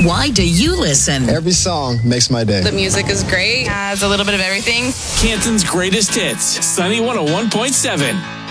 Why do you listen? Every song makes my day. The music is great. Has a little bit of everything. Canton's greatest hits, Sunny 101.7.